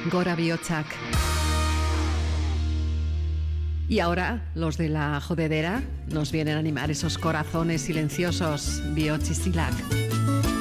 Gora Biochak. Y ahora los de la jodedera nos vienen a animar esos corazones silenciosos. Bihotz Istilak.